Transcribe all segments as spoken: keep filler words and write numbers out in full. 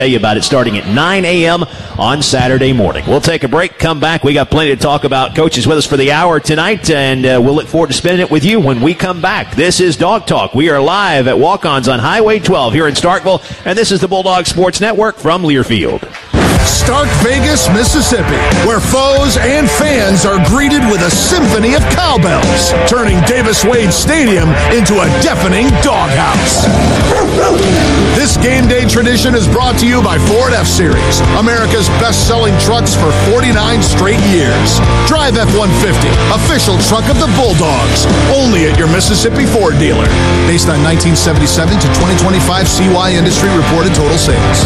Tell you about it starting at nine a.m. on Saturday morning. We'll take a break, come back. We got plenty to talk about. Coach is with us for the hour tonight, and uh, we'll look forward to spending it with you when we come back. This is Dog Talk. We are live at Walk-Ons on Highway twelve here in Starkville, and this is the Bulldog Sports Network from Learfield. Stark Vegas, Mississippi, where foes and fans are greeted with a symphony of cowbells, turning Davis-Wade Stadium into a deafening doghouse. This game day tradition is brought to you by Ford F-Series, America's best-selling trucks for forty-nine straight years. Drive F one fifty, official truck of the Bulldogs, only at your Mississippi Ford dealer. Based on nineteen seventy-seven to twenty twenty-five C Y industry reported total sales.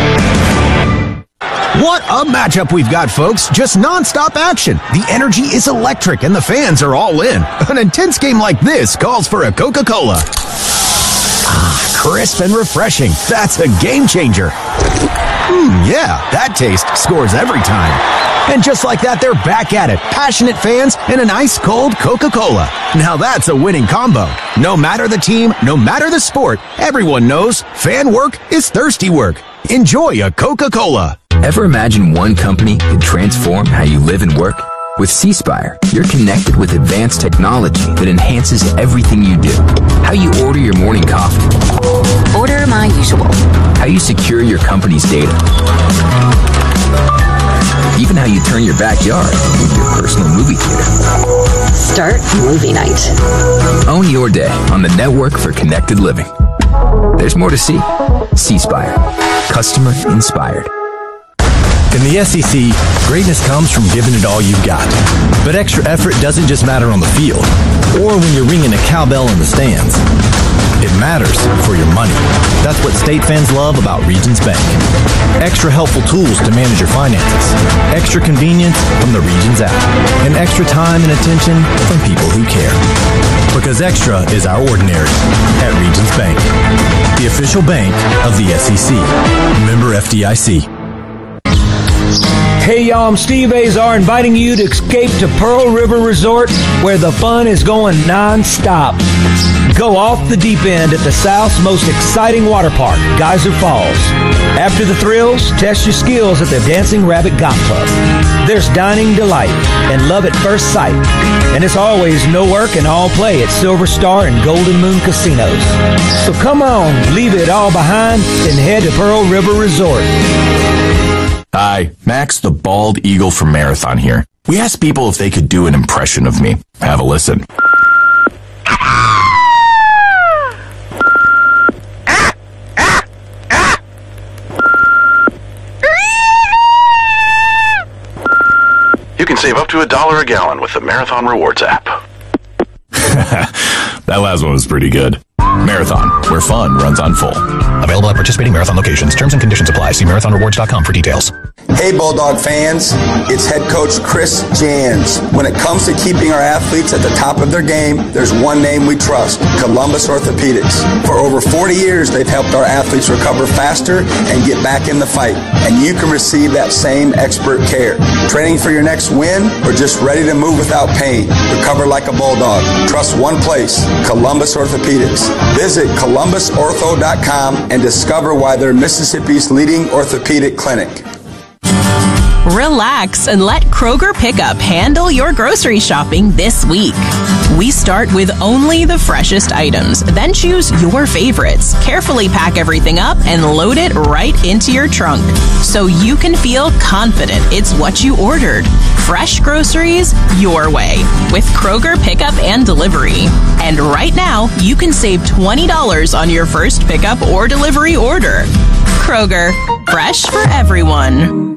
What a matchup we've got, folks. Just nonstop action. The energy is electric and the fans are all in. An intense game like this calls for a Coca-Cola. Ah, crisp and refreshing. That's a game changer. Mmm, yeah, that taste scores every time. And just like that, they're back at it. Passionate fans and an ice-cold Coca-Cola. Now that's a winning combo. No matter the team, no matter the sport, everyone knows fan work is thirsty work. Enjoy a Coca-Cola. Ever imagine one company could transform how you live and work? With C Spire, you're connected with advanced technology that enhances everything you do. How you order your morning coffee. Order my usual. How you secure your company's data. Even how you turn your backyard into your personal movie theater. Start movie night. Own your day on the network for connected living. There's more to see. C Spire. Customer inspired. In the S E C, greatness comes from giving it all you've got. But extra effort doesn't just matter on the field, or when you're ringing a cowbell in the stands. It matters for your money. That's what state fans love about Regions Bank. Extra helpful tools to manage your finances. Extra convenience from the Regions app. And extra time and attention from people who care. Because extra is our ordinary at Regions Bank, the official bank of the S E C. Member F D I C. Hey y'all, I'm Steve Azar inviting you to escape to Pearl River Resort where the fun is going non-stop. Go off the deep end at the South's most exciting water park, Geyser Falls. After the thrills, test your skills at the Dancing Rabbit Golf Club. There's dining delight and love at first sight. And it's always no work and all play at Silver Star and Golden Moon Casinos. So come on, leave it all behind and head to Pearl River Resort. Hi, Max the Bald Eagle from Marathon here. We asked people if they could do an impression of me. Have a listen. You can save up to a dollar a gallon with the Marathon Rewards app. That last one was pretty good. Marathon, where fun runs on full. Available at participating Marathon locations. Terms and conditions apply. See marathon rewards dot com for details. Hey Bulldog fans, it's head coach Chris Jans. When it comes to keeping our athletes at the top of their game, there's one name we trust, Columbus Orthopedics. For over forty years, they've helped our athletes recover faster and get back in the fight. And you can receive that same expert care. Training for your next win or just ready to move without pain? Recover like a Bulldog. Trust one place, Columbus Orthopedics. Visit columbus ortho dot com and discover why they're Mississippi's leading orthopedic clinic. Relax and let Kroger Pickup handle your grocery shopping this week. We start with only the freshest items, then choose your favorites. Carefully pack everything up and load it right into your trunk so you can feel confident it's what you ordered. Fresh groceries your way with Kroger Pickup and Delivery. And right now, you can save twenty dollars on your first pickup or delivery order. Kroger, fresh for everyone.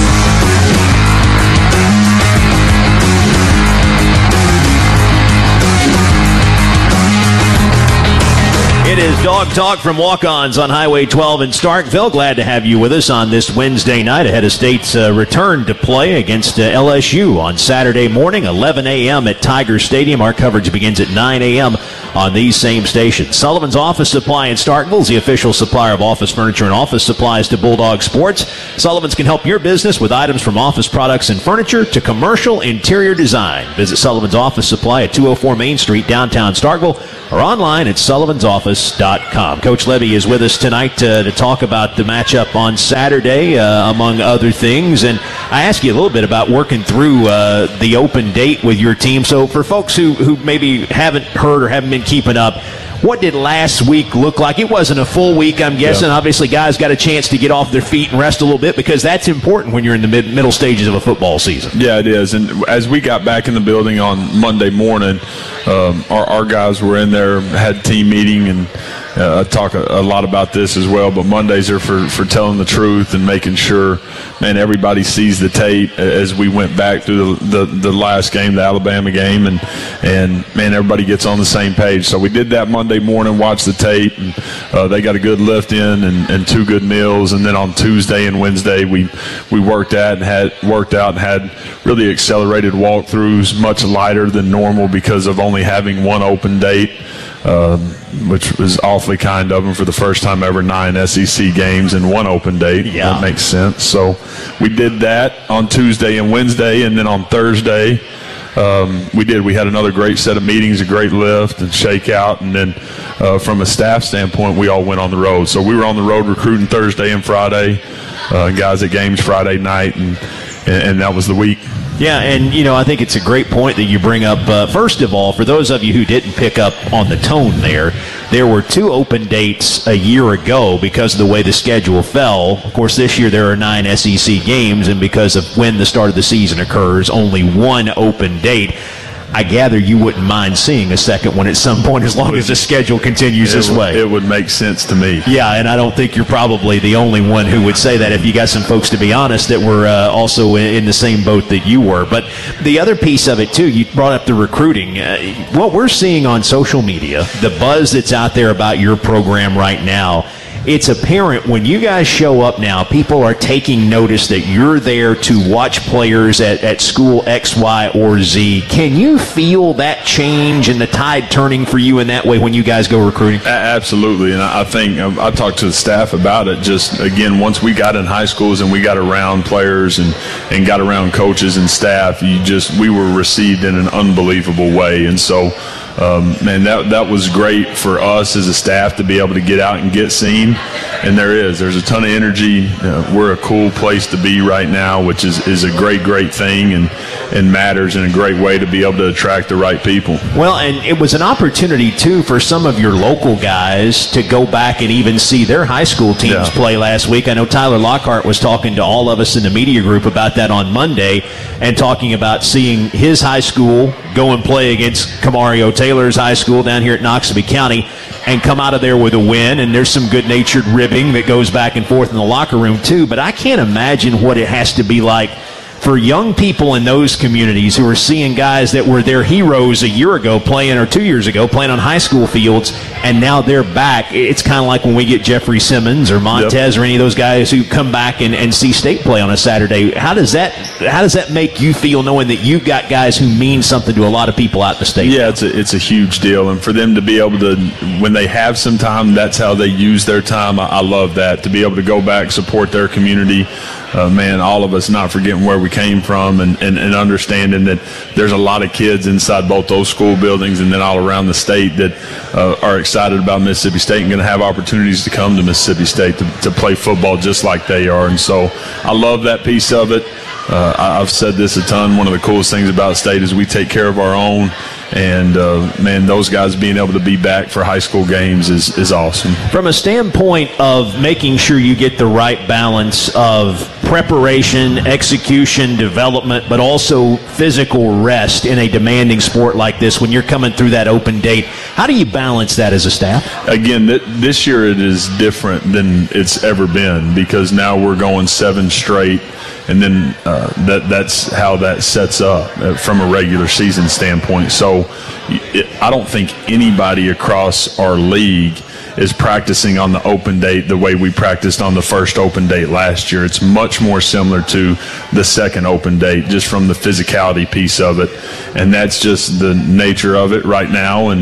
It is Dog Talk from Walk-Ons on Highway twelve in Starkville. Glad to have you with us on this Wednesday night ahead of State's uh, return to play against uh, L S U on Saturday morning, eleven a.m. at Tiger Stadium. Our coverage begins at nine a.m. on these same stations. Sullivan's Office Supply in Starkville is the official supplier of office furniture and office supplies to Bulldog Sports. Sullivan's can help your business with items from office products and furniture to commercial interior design. Visit Sullivan's Office Supply at two oh four Main Street, downtown Starkville, or online at sullivans office dot com. Coach Levy is with us tonight uh, to talk about the matchup on Saturday, uh, among other things. And I asked you a little bit about working through uh, the open date with your team. So for folks who, who maybe haven't heard or haven't been keeping up, what did last week look like? It wasn't a full week, I'm guessing. Yeah. Obviously, guys got a chance to get off their feet and rest a little bit because that's important when you're in the mid- middle stages of a football season. Yeah, it is. And as we got back in the building on Monday morning, um, our, our guys were in there, had team meeting, and uh, I talk a, a lot about this as well. But Mondays are for, for telling the truth and making sure, man, everybody sees the tape as we went back through the, the, the last game, the Alabama game, and, and, man, everybody gets on the same page. So we did that Monday morning, watched the tape, and uh, they got a good lift in and, and two good meals. And then on Tuesday and Wednesday, we we worked at and had worked out and had really accelerated walkthroughs, much lighter than normal because of only having one open date, um, which was awfully kind of them for the first time ever, nine S E C games and one open date. Yeah. That makes sense. So we did that on Tuesday and Wednesday, and then on Thursday, Um, we did. We had another great set of meetings, a great lift and shakeout, and then uh, from a staff standpoint, we all went on the road. So we were on the road recruiting Thursday and Friday, uh, guys at games Friday night, and, and that was the week. Yeah, and, you know, I think it's a great point that you bring up. Uh, first of all, for those of you who didn't pick up on the tone there, there were two open dates a year ago because of the way the schedule fell. Of course, this year there are nine S E C games, and because of when the start of the season occurs, only one open date. I gather you wouldn't mind seeing a second one at some point as long as the schedule continues it this would, way. It would make sense to me. Yeah, and I don't think you're probably the only one who would say that. If you got some folks, to be honest, that were uh, also in the same boat that you were. But the other piece of it, too, you brought up the recruiting. Uh, what we're seeing on social media, the buzz that's out there about your program right now, it's apparent when you guys show up now, people are taking notice that you're there to watch players at, at school X, Y, or Z. Can you feel that change and the tide turning for you in that way when you guys go recruiting? Absolutely, and I think I talked to the staff about it. Just, again, once we got in high schools and we got around players and, and got around coaches and staff, you just we were received in an unbelievable way. And so, Um, man, that that was great for us as a staff to be able to get out and get seen. And there is. There's a ton of energy. Uh, we're a cool place to be right now, which is, is a great, great thing and, and matters in a great way to be able to attract the right people. Well, and it was an opportunity, too, for some of your local guys to go back and even see their high school teams yeah. play last week. I know Tyler Lockhart was talking to all of us in the media group about that on Monday and talking about seeing his high school go and play against Camario Taylor's high school down here at Noxubee County and come out of there with a win. And there's some good-natured ribbing that goes back and forth in the locker room, too. But I can't imagine what it has to be like for young people in those communities who are seeing guys that were their heroes a year ago playing, or two years ago, playing on high school fields, and now they're back. It's kind of like when we get Jeffrey Simmons or Montez yep. or any of those guys who come back and, and see State play on a Saturday. How does that how does that make you feel, knowing that you've got guys who mean something to a lot of people out in the state? Yeah, it's a, it's a huge deal. And for them to be able to, when they have some time, that's how they use their time. I, I love that. To be able to go back, support their community. Uh, man, all of us not forgetting where we came from and, and, and understanding that there's a lot of kids inside both those school buildings and then all around the state that uh, are excited about Mississippi State and going to have opportunities to come to Mississippi State to, to play football just like they are. And so I love that piece of it. Uh, I, I've said this a ton. One of the coolest things about State is we take care of our own. And, uh, man, those guys being able to be back for high school games is, is awesome. From a standpoint of making sure you get the right balance of preparation, execution, development, but also physical rest in a demanding sport like this when you're coming through that open date, how do you balance that as a staff? Again, th- this year it is different than it's ever been because now we're going seven straight. And then uh, that that's how that sets up uh, from a regular season standpoint. So it, I don't think anybody across our league is practicing on the open date the way we practiced on the first open date last year. It's much more similar to the second open date, just from the physicality piece of it. And that's just the nature of it right now. And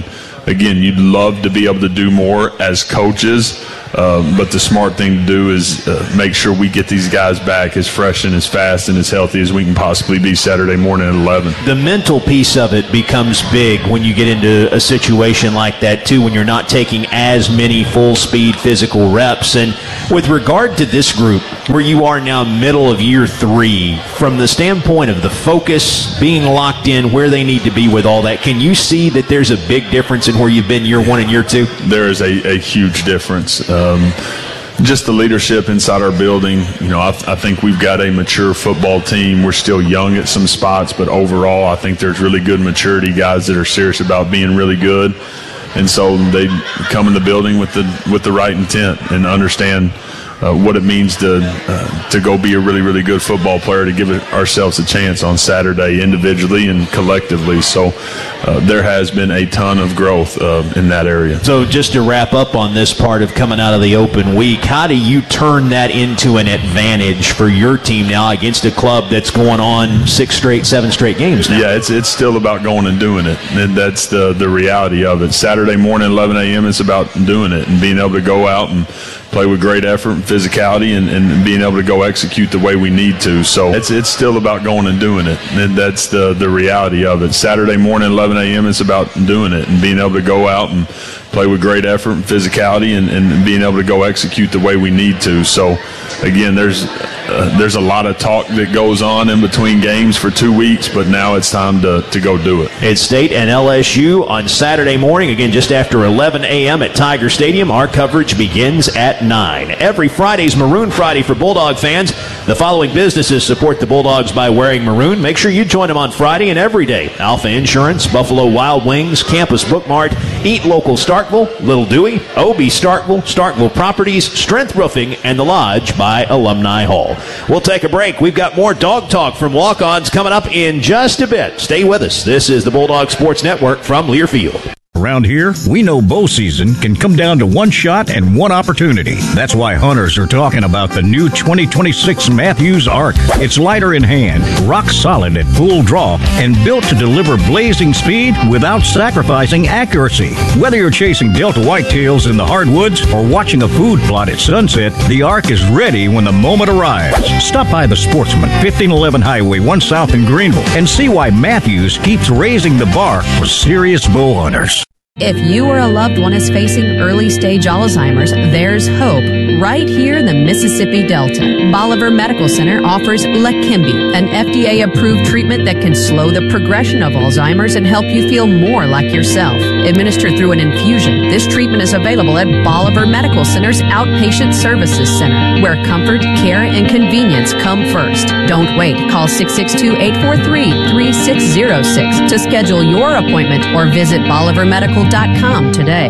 again, you'd love to be able to do more as coaches, uh, but the smart thing to do is uh, make sure we get these guys back as fresh and as fast and as healthy as we can possibly be Saturday morning at eleven. The mental piece of it becomes big when you get into a situation like that, too, when you're not taking as many full-speed physical reps. And with regard to this group, where you are now middle of year three, from the standpoint of the focus, being locked in, where they need to be with all that, can you see that there's a big difference in where you've been year one and year two? There is a, a huge difference. Um, just the leadership inside our building, you know, I, I think we've got a mature football team. We're still young at some spots, but overall I think there's really good maturity, guys that are serious about being really good. And so they come in the building with the with the right intent and understand uh, what it means to uh, to go be a really, really good football player, to give it ourselves a chance on Saturday individually and collectively. So uh, there has been a ton of growth uh, in that area. So just to wrap up on this part of coming out of the open week, how do you turn that into an advantage for your team now against a club that's going on six straight, seven straight games now? Yeah, it's it's still about going and doing it, and that's the, the reality of it. Saturday morning, eleven a.m., it's about doing it and being able to go out and play with great effort and physicality and, and being able to go execute the way we need to. So it's it's still about going and doing it, and that's the, the reality of it. Saturday morning, eleven a.m., it's about doing it and being able to go out and play with great effort and physicality and, and being able to go execute the way we need to. So, again, there's uh, there's a lot of talk that goes on in between games for two weeks, but now it's time to, to go do it. It's State and L S U on Saturday morning, again, just after eleven a.m. at Tiger Stadium. Our coverage begins at nine. Every Friday's Maroon Friday for Bulldog fans. The following businesses support the Bulldogs by wearing maroon. Make sure you join them on Friday and every day. Alpha Insurance, Buffalo Wild Wings, Campus Bookmart, Eat Local Starkville, Little Dewey, O B Starkville, Starkville Properties, Strength Roofing, and The Lodge by Alumni Hall. We'll take a break. We've got more Dog Talk from Walk-Ons coming up in just a bit. Stay with us. This is the Bulldog Sports Network from Learfield. Around here, we know bow season can come down to one shot and one opportunity. That's why hunters are talking about the new twenty twenty-six Mathews Arc. It's lighter in hand, rock solid at full draw, and built to deliver blazing speed without sacrificing accuracy. Whether you're chasing Delta whitetails in the hardwoods or watching a food plot at sunset, the Arc is ready when the moment arrives. Stop by the Sportsman, fifteen eleven Highway one South in Greenville, and see why Mathews keeps raising the bar for serious bow hunters. If you or a loved one is facing early-stage Alzheimer's, there's hope right here in the Mississippi Delta. Bolivar Medical Center offers Leqembi, an F D A-approved treatment that can slow the progression of Alzheimer's and help you feel more like yourself. Administered through an infusion, this treatment is available at Bolivar Medical Center's Outpatient Services Center, where comfort, care, and convenience come first. Don't wait. Call six six two, eight four three, three six zero six to schedule your appointment or visit bolivar medical dot com today.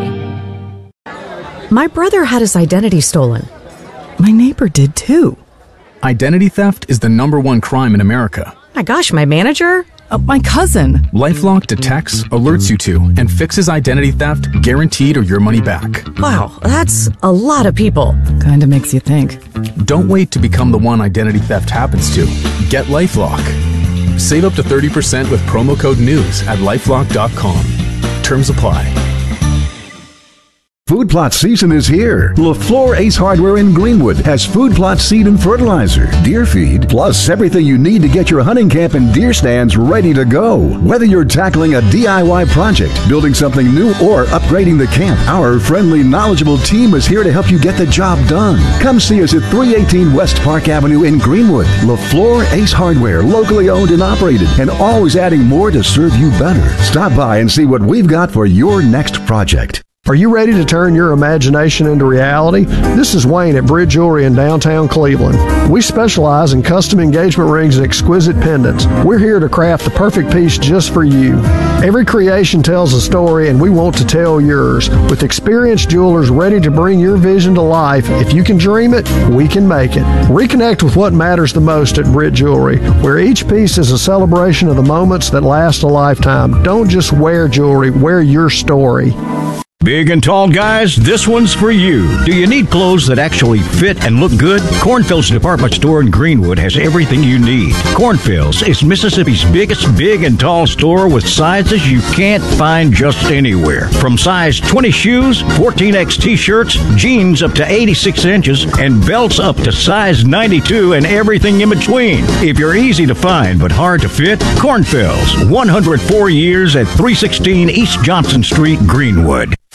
My brother had his identity stolen. My neighbor did too. Identity theft is the number one crime in America. My gosh, my manager? Uh, my cousin. LifeLock detects, alerts you to, and fixes identity theft, guaranteed or your money back. Wow, that's a lot of people. Kinda makes you think. Don't wait to become the one identity theft happens to. Get LifeLock. Save up to thirty percent with promo code NEWS at lifelock dot com. Terms apply. Food plot season is here. LaFleur Ace Hardware in Greenwood has food plot seed and fertilizer, deer feed, plus everything you need to get your hunting camp and deer stands ready to go. Whether you're tackling a D I Y project, building something new, or upgrading the camp, our friendly, knowledgeable team is here to help you get the job done. Come see us at three eighteen West Park Avenue in Greenwood. LaFleur Ace Hardware, locally owned and operated, and always adding more to serve you better. Stop by and see what we've got for your next project. Are you ready to turn your imagination into reality? This is Wayne at Brit Jewelry in downtown Cleveland. We specialize in custom engagement rings and exquisite pendants. We're here to craft the perfect piece just for you. Every creation tells a story, and we want to tell yours. With experienced jewelers ready to bring your vision to life, if you can dream it, we can make it. Reconnect with what matters the most at Brit Jewelry, where each piece is a celebration of the moments that last a lifetime. Don't just wear jewelry, wear your story. Big and tall guys, this one's for you. Do you need clothes that actually fit and look good? Cornfield's department store in Greenwood has everything you need. Cornfield's is Mississippi's biggest big and tall store with sizes you can't find just anywhere. From size twenty shoes, fourteen X t-shirts, jeans up to eighty-six inches, and belts up to size ninety-two and everything in between. If you're easy to find but hard to fit, Cornfield's, one hundred four years at three sixteen East Johnson Street, Greenwood.